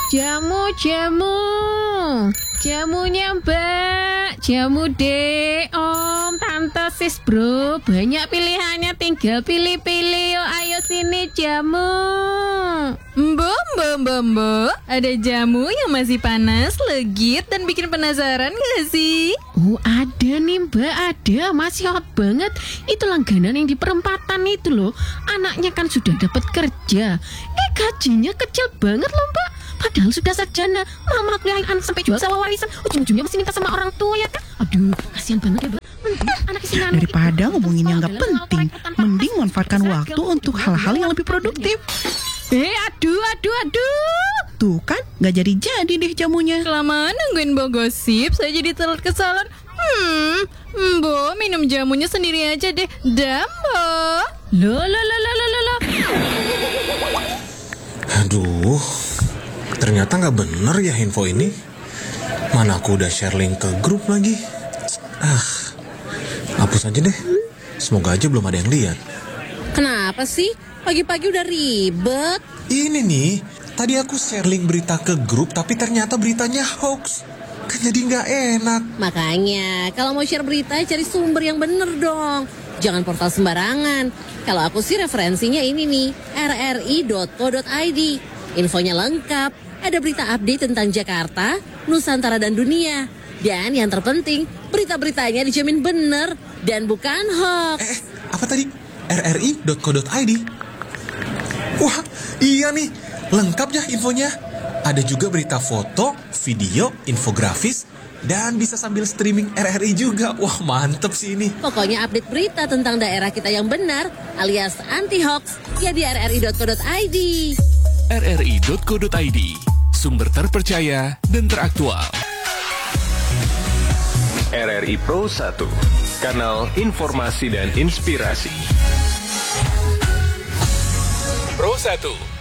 Jamu, jamunya Mbak, jamu dek, Om, Tante, Sis, Bro, banyak pilihannya, tinggal pilih-pilih, yuk, ayo sini jamu. Mbak, ada jamu yang masih panas, legit, dan bikin penasaran gak sih? Oh, ada nih Mbak, ada, masih hot banget. Itu langganan yang di perempatan itu loh. Anaknya kan sudah dapat kerja. Gajinya kecil banget loh Mbak. Padahal sudah sarjana, mama kuliahin anak sampai jual sawah warisan, ujung-ujungnya mesti minta sama orang tua ya kan? Aduh, kasihan banget ya Mbak. Anak isi Daripada ngomongin yang gak penting, mending manfaatkan waktu untuk hal-hal yang lebih produktif. Aduh. Tuh kan, gak jadi-jadi deh jamunya. Kelamaan nungguin Mbak gosip, saya jadi telat ke salon. Mbak, minum jamunya sendiri aja deh. Dah, Mbak. Loh. Aduh, ternyata gak bener ya info ini. Mana aku udah share link ke grup lagi. Hapus aja deh. Semoga aja belum ada yang lihat. Kenapa sih? Pagi-pagi udah ribet. Ini nih, tadi aku share link berita ke grup, tapi ternyata beritanya hoax. Kan jadi gak enak. Makanya, kalau mau share berita, cari sumber yang bener dong. Jangan portal sembarangan. Kalau aku sih referensinya ini nih, rri.co.id. Infonya lengkap. Ada berita update tentang Jakarta, Nusantara, dan dunia. Dan yang terpenting, berita-beritanya dijamin bener dan bukan hoax. Apa tadi? rri.co.id. Wah, iya nih, lengkap ya infonya. Ada juga berita foto, video, infografis, dan bisa sambil streaming RRI juga. Wah, mantep sih ini. Pokoknya update berita tentang daerah kita yang benar, alias anti-hoax, ya di rri.co.id. rri.co.id, sumber terpercaya dan teraktual. RRI Pro 1, kanal informasi dan inspirasi. Pro 1